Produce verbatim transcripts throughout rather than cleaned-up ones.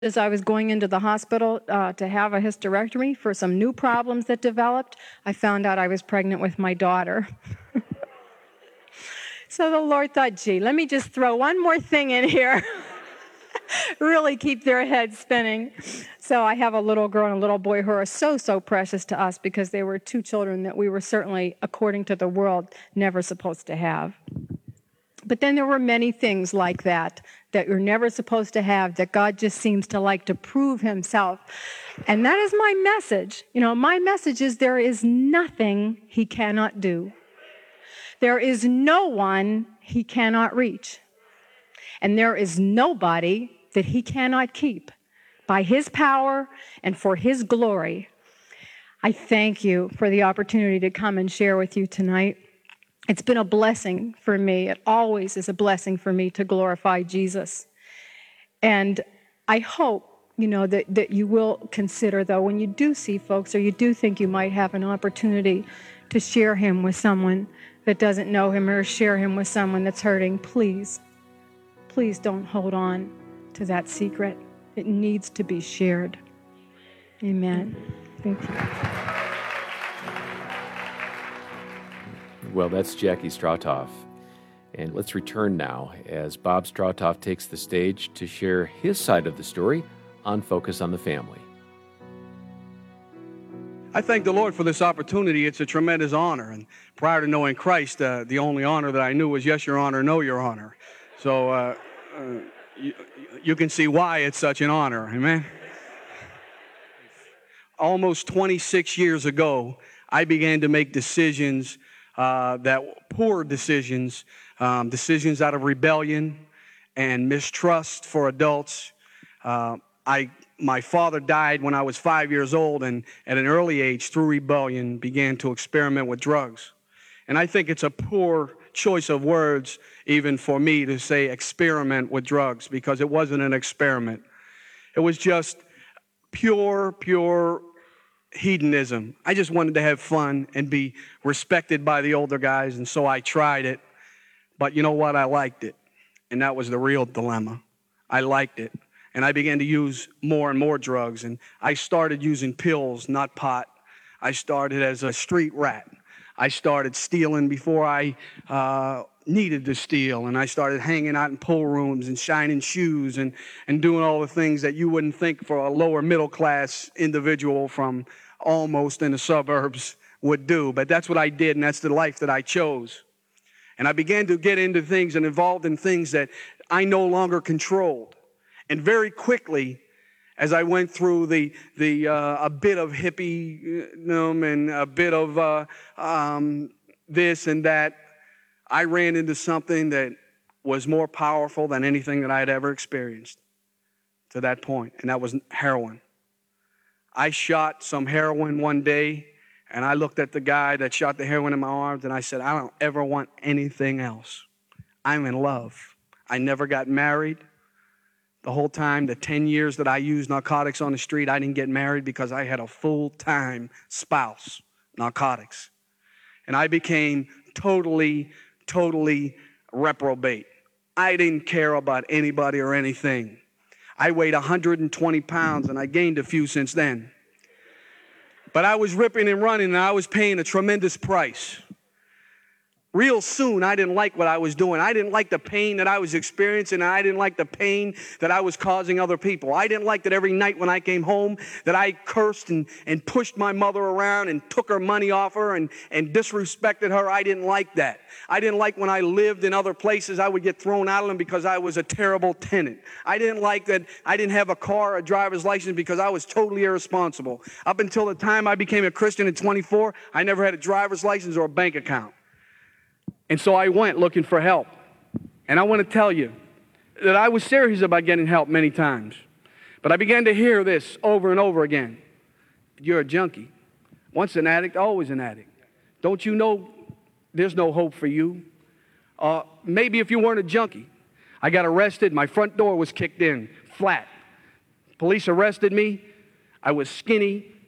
As I was going into the hospital uh, to have a hysterectomy for some new problems that developed, I found out I was pregnant with my daughter. So the Lord thought, gee, let me just throw one more thing in here. Really keep their heads spinning. So I have a little girl and a little boy who are so, so precious to us because they were two children that we were certainly, according to the world, never supposed to have. But then there were many things like that that you're never supposed to have, that God just seems to like to prove himself. And that is my message. You know, my message is there is nothing he cannot do. There is no one he cannot reach. And there is nobody that he cannot keep by his power and for his glory. I thank you for the opportunity to come and share with you tonight. It's been a blessing for me. It always is a blessing for me to glorify Jesus. And I hope, you know, that, that you will consider, though, when you do see folks or you do think you might have an opportunity to share him with someone that doesn't know him or share him with someone that's hurting, please, please don't hold on to that secret. It needs to be shared. Amen. Thank you. Well, that's Jackie Strautoff. And let's return now as Bob Strautoff takes the stage to share his side of the story on Focus on the Family. I thank the Lord for this opportunity. It's a tremendous honor. And prior to knowing Christ, uh, the only honor that I knew was yes, your honor, no, your honor. So uh, uh, you, you can see why it's such an honor. Amen. Almost twenty-six years ago, I began to make decisions Uh, that poor decisions, um, decisions out of rebellion and mistrust for adults. Uh, I, my father died when I was five years old, and at an early age, through rebellion, began to experiment with drugs. And I think it's a poor choice of words, even for me, to say experiment with drugs, because it wasn't an experiment. It was just pure, pure hedonism. I just wanted to have fun and be respected by the older guys, and so I tried it. But you know what? I liked it, and that was the real dilemma. I liked it, and I began to use more and more drugs, and I started using pills, not pot. I started as a street rat. I started stealing before I uh, needed to steal, and I started hanging out in pool rooms and shining shoes and, and doing all the things that you wouldn't think for a lower middle class individual from almost in the suburbs would do. But that's what I did, and that's the life that I chose. And I began to get into things and involved in things that I no longer controlled. And very quickly, as I went through the the uh, a bit of hippie-dom and a bit of uh, um, this and that, I ran into something that was more powerful than anything that I had ever experienced to that point, and that was heroin. I shot some heroin one day, and I looked at the guy that shot the heroin in my arms, and I said, I don't ever want anything else. I'm in love. I never got married. The whole time, the ten years that I used narcotics on the street, I didn't get married because I had a full-time spouse, narcotics. And I became totally, totally reprobate. I didn't care about anybody or anything. I weighed one hundred twenty pounds, and I gained a few since then. But I was ripping and running, and I was paying a tremendous price. Real soon, I didn't like what I was doing. I didn't like the pain that I was experiencing, and I didn't like the pain that I was causing other people. I didn't like that every night when I came home that I cursed and, and pushed my mother around and took her money off her and, and disrespected her. I didn't like that. I didn't like when I lived in other places, I would get thrown out of them because I was a terrible tenant. I didn't like that I didn't have a car or a driver's license because I was totally irresponsible. Up until the time I became a Christian at twenty-four, I never had a driver's license or a bank account. And so I went looking for help. And I want to tell you that I was serious about getting help many times. But I began to hear this over and over again. You're a junkie. Once an addict, always an addict. Don't you know there's no hope for you? Uh, maybe if you weren't a junkie. I got arrested. My front door was kicked in, flat. Police arrested me. I was skinny,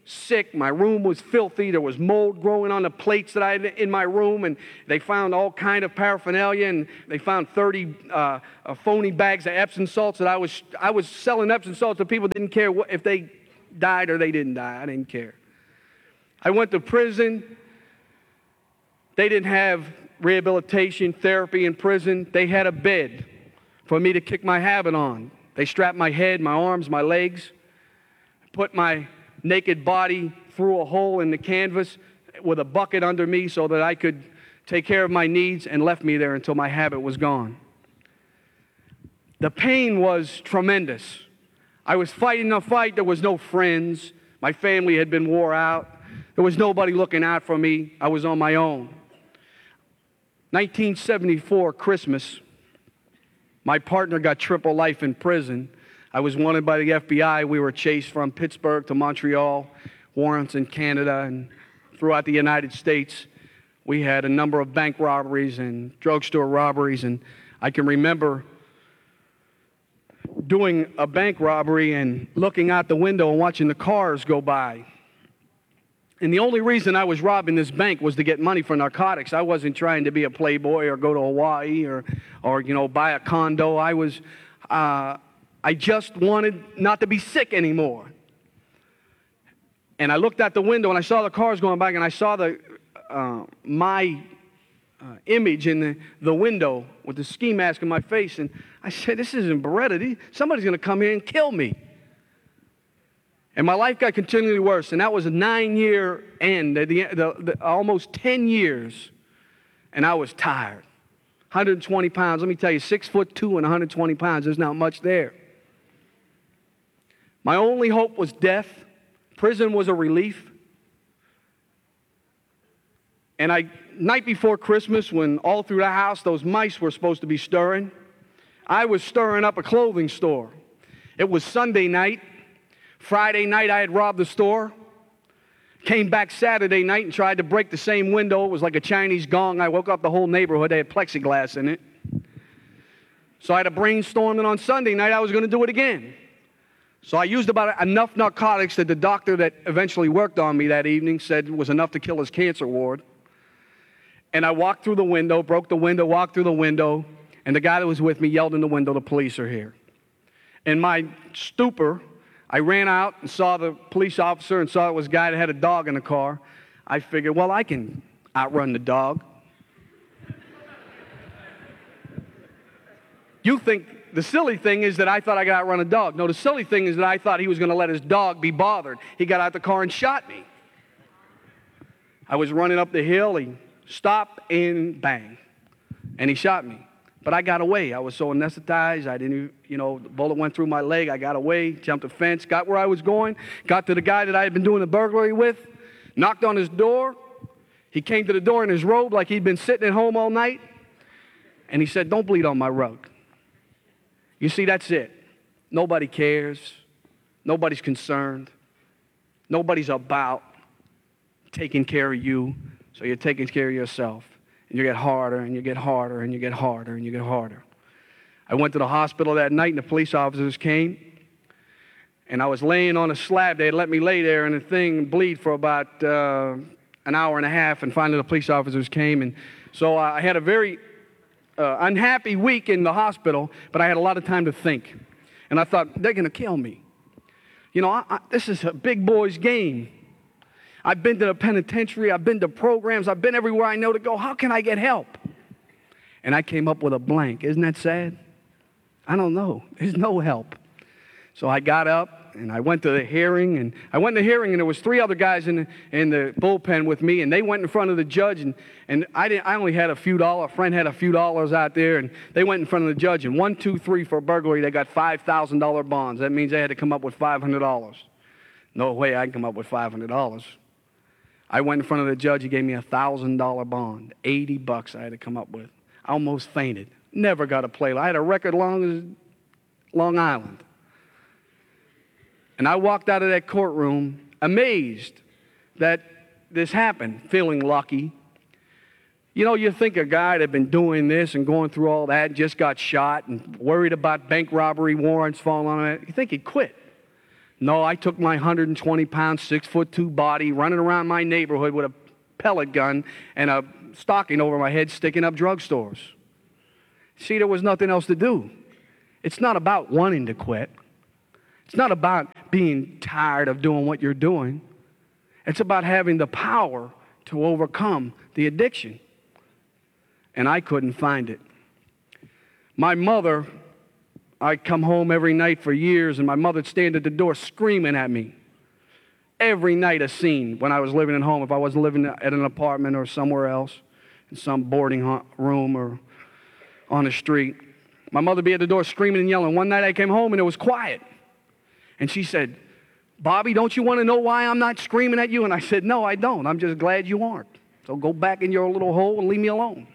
sick. My room was filthy. There was mold growing on the plates that I had in my room, and they found all kind of paraphernalia, and they found thirty uh, uh, phony bags of Epsom salts that I was I was selling Epsom salts to people that didn't care what, if they died or they didn't die. I didn't care. I went to prison. They didn't have rehabilitation therapy in prison. They had a bed for me to kick my habit on. They strapped my head, my arms, my legs, put my naked body through a hole in the canvas with a bucket under me so that I could take care of my needs, and left me there until my habit was gone. The pain was tremendous. I was fighting a fight. There was no friends. My family had been wore out. There was nobody looking out for me. I was on my own. nineteen seventy-four Christmas, my partner got triple life in prison. I was wanted by the F B I. We were chased from Pittsburgh to Montreal, warrants in Canada, and throughout the United States. We had a number of bank robberies and drugstore robberies, and I can remember doing a bank robbery and looking out the window and watching the cars go by. And the only reason I was robbing this bank was to get money for narcotics. I wasn't trying to be a playboy or go to Hawaii or, or you know, buy a condo. I was, uh, I just wanted not to be sick anymore. And I looked out the window and I saw the cars going by, and I saw the uh, my uh, image in the, the window with the ski mask in my face. And I said, this isn't Beretta. Somebody's going to come here and kill me. And my life got continually worse, and that was a nine-year end, the, the, the, almost ten years, and I was tired. one hundred twenty pounds. Let me tell you, six foot two and one hundred twenty pounds, there's not much there. My only hope was death. Prison was a relief. And I, night before Christmas, when all through the house those mice were supposed to be stirring, I was stirring up a clothing store. It was Sunday night. Friday night, I had robbed the store. Came back Saturday night and tried to break the same window. It was like a Chinese gong. I woke up the whole neighborhood. They had plexiglass in it. So I had a brainstorm, and on Sunday night, I was going to do it again. So I used about enough narcotics that the doctor that eventually worked on me that evening said was enough to kill his cancer ward. And I walked through the window, broke the window, walked through the window, and the guy that was with me yelled in the window, "The police are here." In my stupor, I ran out and saw the police officer and saw it was a guy that had a dog in the car. I figured, well, I can outrun the dog. You think the silly thing is that I thought I could outrun a dog. No, the silly thing is that I thought he was going to let his dog be bothered. He got out the car and shot me. I was running up the hill. He stopped and bang. And he shot me. But I got away. I was so anesthetized. I didn't, you know, the bullet went through my leg. I got away, jumped a fence, got where I was going, got to the guy that I had been doing the burglary with, knocked on his door. He came to the door in his robe like he'd been sitting at home all night. And he said, "Don't bleed on my rug." You see, that's it. Nobody cares. Nobody's concerned. Nobody's about taking care of you, so you're taking care of yourself. And you get harder, and you get harder, and you get harder, and you get harder. I went to the hospital that night, and the police officers came, and I was laying on a slab. They had let me lay there in a thing and bleed for about uh, an hour and a half, and finally the police officers came. And so I had a very uh, unhappy week in the hospital, but I had a lot of time to think. And I thought, they're going to kill me. You know, I, I, this is a big boy's game. I've been to the penitentiary. I've been to programs. I've been everywhere I know to go. How can I get help? And I came up with a blank. Isn't that sad? I don't know. There's no help. So I got up, and I went to the hearing. And I went to the hearing, and there was three other guys in the, in the bullpen with me, and they went in front of the judge. And, and I, didn't, I only had a few dollars. A friend had a few dollars out there, and they went in front of the judge. And one, two, three for burglary, they got five thousand dollars bonds. That means they had to come up with five hundred dollars. No way I can come up with five hundred dollars. I went in front of the judge. He gave me a one thousand dollars bond. eighty bucks I had to come up with. I almost fainted. Never got a play. I had a record long as Long Island. And I walked out of that courtroom amazed that this happened, feeling lucky. You know, you think a guy that had been doing this and going through all that, just got shot and worried about bank robbery warrants falling on it, you think he'd quit. No, I took my one hundred twenty pound, six foot two body, running around my neighborhood with a pellet gun and a stocking over my head, sticking up drugstores. See, there was nothing else to do. It's not about wanting to quit. It's not about being tired of doing what you're doing. It's about having the power to overcome the addiction. And I couldn't find it. My mother, I'd come home every night for years, and my mother would stand at the door screaming at me. Every night a scene when I was living at home, if I wasn't living at an apartment or somewhere else, in some boarding room or on the street. My mother would be at the door screaming and yelling. One night I came home and it was quiet. And she said, Bobby, don't you want to know why I'm not screaming at you? And I said, no, I don't. I'm just glad you aren't. So go back in your little hole and leave me alone.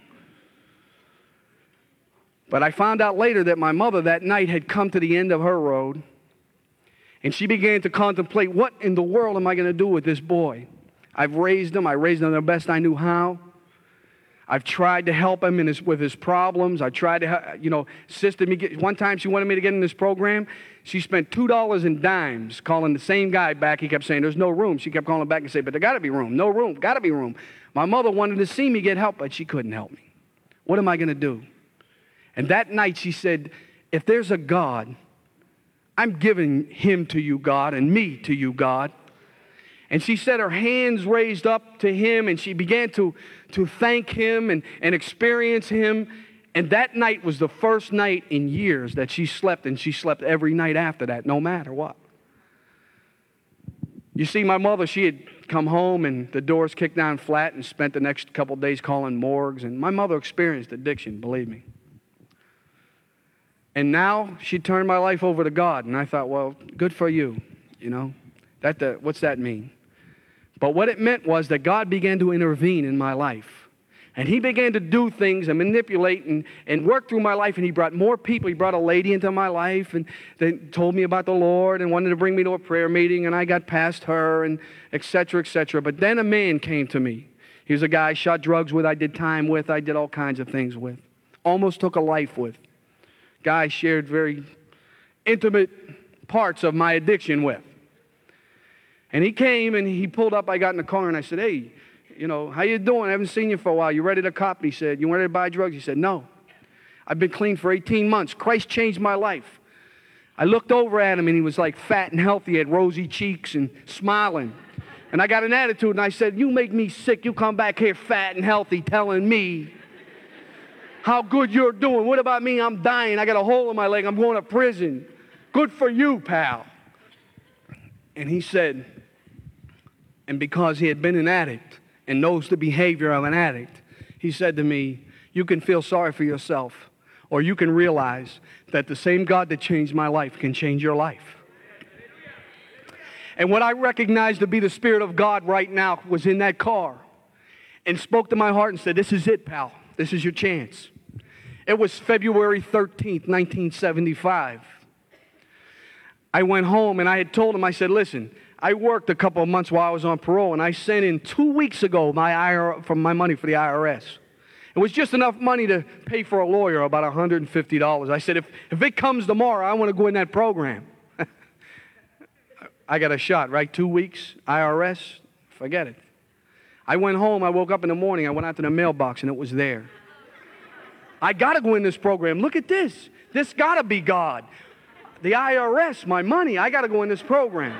But I found out later that my mother that night had come to the end of her road, and she began to contemplate, what in the world am I going to do with this boy? I've raised him. I raised him the best I knew how. I've tried to help him in his, with his problems. I tried to, you know, assist me. Get, one time she wanted me to get in this program. She spent two dollars in dimes calling the same guy back. He kept saying, there's no room. She kept calling back and saying, but there got to be room. No room. Got to be room. My mother wanted to see me get help, but she couldn't help me. What am I going to do? And that night she said, if there's a God, I'm giving him to you, God, and me to you, God. And she said her hands raised up to him, and she began to, to thank him and, and experience him. And that night was the first night in years that she slept, and she slept every night after that, no matter what. You see, my mother, she had come home, and the doors kicked down flat, and spent the next couple of days calling morgues. And my mother experienced addiction, believe me. And now she turned my life over to God. And I thought, well, good for you, you know. That the, what's that mean? But what it meant was that God began to intervene in my life. And he began to do things and manipulate and, and work through my life. And he brought more people. He brought a lady into my life and they told me about the Lord and wanted to bring me to a prayer meeting. And I got past her and et cetera, et cetera. But then a man came to me. He was a guy I shot drugs with, I did time with, I did all kinds of things with. Almost took a life with. Guy I shared very intimate parts of my addiction with. And he came and he pulled up. I got in the car and I said, hey, you know, how you doing? I haven't seen you for a while. You ready to cop? He said, you ready to buy drugs? He said, no. I've been clean for eighteen months. Christ changed my life. I looked over at him and he was like fat and healthy, had rosy cheeks and smiling. And I got an attitude and I said, you make me sick. You come back here fat and healthy telling me how good you're doing. What about me? I'm dying. I got a hole in my leg. I'm going to prison. Good for you, pal. And he said, and because he had been an addict and knows the behavior of an addict, he said to me, you can feel sorry for yourself, or you can realize that the same God that changed my life can change your life. And what I recognized to be the Spirit of God right now was in that car and spoke to my heart and said, this is it, pal. This is your chance. It was February thirteenth, nineteen seventy-five. I went home and I had told him, I said, listen, I worked a couple of months while I was on parole, and I sent in two weeks ago my I R S, from my money for the I R S. It was just enough money to pay for a lawyer, about one hundred fifty dollars. I said, if, if it comes tomorrow, I want to go in that program. I got a shot, right? Two weeks, I R S, forget it. I went home, I woke up in the morning, I went out to the mailbox, and it was there. I got to go in this program. Look at this. This got to be God. The I R S, my money, I got to go in this program.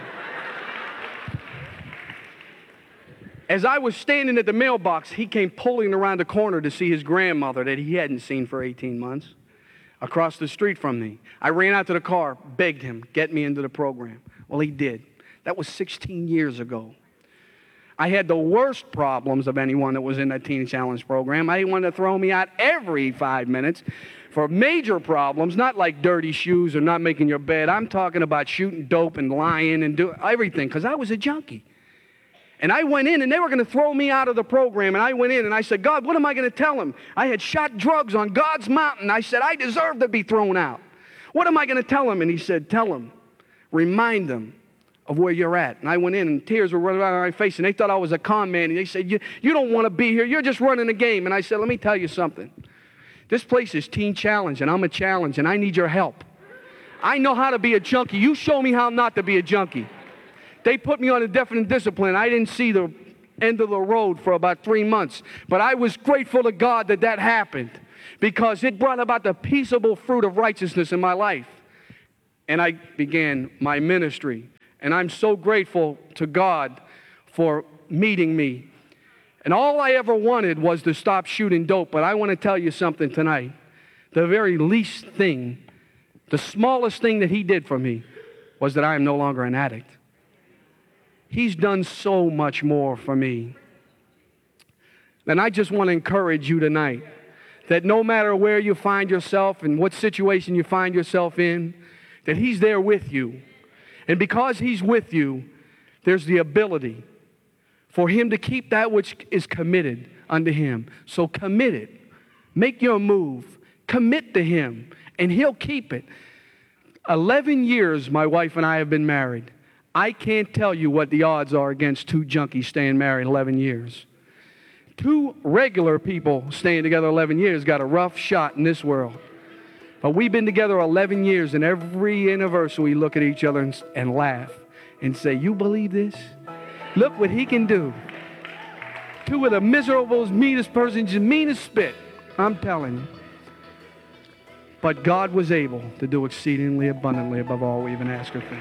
As I was standing at the mailbox, he came pulling around the corner to see his grandmother that he hadn't seen for eighteen months across the street from me. I ran out to the car, begged him, get me into the program. Well, he did. That was sixteen years ago. I had the worst problems of anyone that was in that Teen Challenge program. I wanted to throw me out every five minutes for major problems, not like dirty shoes or not making your bed. I'm talking about shooting dope and lying and do everything, because I was a junkie. And I went in, and they were going to throw me out of the program. And I went in, and I said, God, what am I going to tell them? I had shot drugs on God's mountain. I said, I deserve to be thrown out. What am I going to tell them? And he said, tell them, remind them of where you're at. And I went in, and tears were running down my face, and they thought I was a con man. And they said, you, you don't want to be here. You're just running a game. And I said, let me tell you something. This place is Teen Challenge, and I'm a challenge, and I need your help. I know how to be a junkie. You show me how not to be a junkie. They put me on a definite discipline. I didn't see the end of the road for about three months. But I was grateful to God that that happened, because it brought about the peaceable fruit of righteousness in my life. And I began my ministry. And I'm so grateful to God for meeting me. And all I ever wanted was to stop shooting dope. But I want to tell you something tonight. The very least thing, the smallest thing that he did for me was that I am no longer an addict. He's done so much more for me. And I just want to encourage you tonight that no matter where you find yourself and what situation you find yourself in, that he's there with you. And because he's with you, there's the ability for him to keep that which is committed unto him. So commit it. Make your move. Commit to him, and he'll keep it. Eleven years my wife and I have been married. I can't tell you what the odds are against two junkies staying married eleven years. Two regular people staying together eleven years got a rough shot in this world. But we've been together eleven years, and every anniversary we look at each other and, and laugh and say, you believe this? Look what he can do. Two of the miserablest, meanest persons, the meanest spit. I'm telling you. But God was able to do exceedingly abundantly above all we even ask or think.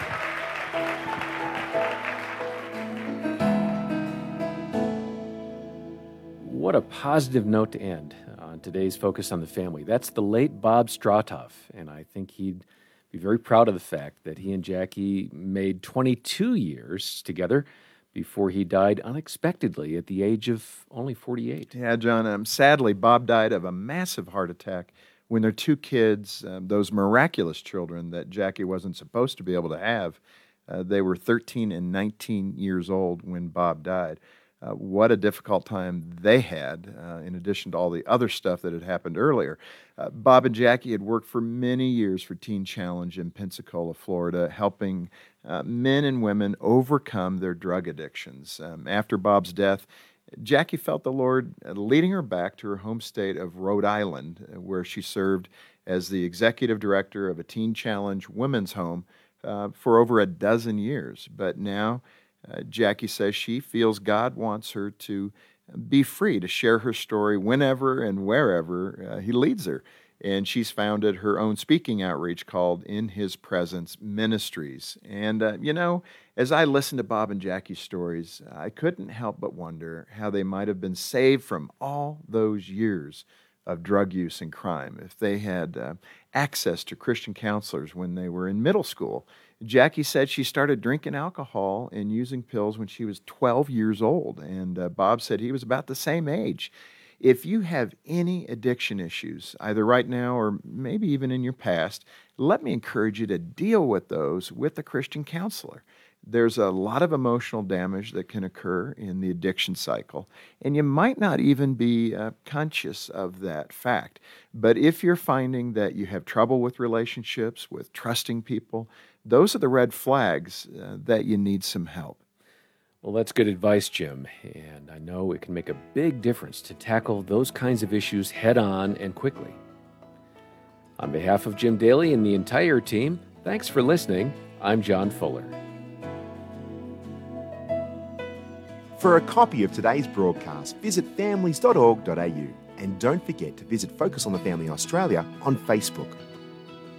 What a positive note to end on today's Focus on the Family. That's the late Bob Strautoff, and I think he'd be very proud of the fact that he and Jackie made twenty-two years together before he died unexpectedly at the age of only forty-eight. Yeah, John, um, sadly, Bob died of a massive heart attack when their two kids, um, those miraculous children that Jackie wasn't supposed to be able to have, uh, they were thirteen and nineteen years old when Bob died. Uh, what a difficult time they had, uh, in addition to all the other stuff that had happened earlier. Uh, Bob and Jackie had worked for many years for Teen Challenge in Pensacola, Florida, helping uh, men and women overcome their drug addictions. Um, after Bob's death, Jackie felt the Lord leading her back to her home state of Rhode Island, where she served as the executive director of a Teen Challenge women's home uh, for over a dozen years. But now, uh, Jackie says she feels God wants her to be free to share her story whenever and wherever uh, He leads her. And she's founded her own speaking outreach called In His Presence Ministries. And, uh, you know, as I listened to Bob and Jackie's stories, I couldn't help but wonder how they might have been saved from all those years of drug use and crime if they had uh, access to Christian counselors when they were in middle school. Jackie said she started drinking alcohol and using pills when she was twelve years old, and uh, Bob said he was about the same age. If you have any addiction issues, either right now or maybe even in your past, let me encourage you to deal with those with a Christian counselor. There's a lot of emotional damage that can occur in the addiction cycle, and you might not even be uh, conscious of that fact. But if you're finding that you have trouble with relationships, with trusting people, those are the red flags uh, that you need some help. Well, that's good advice, Jim, and I know it can make a big difference to tackle those kinds of issues head on and quickly. On behalf of Jim Daly and the entire team, thanks for listening. I'm John Fuller. For a copy of today's broadcast, visit families dot org dot a u, and don't forget to visit Focus on the Family Australia on Facebook.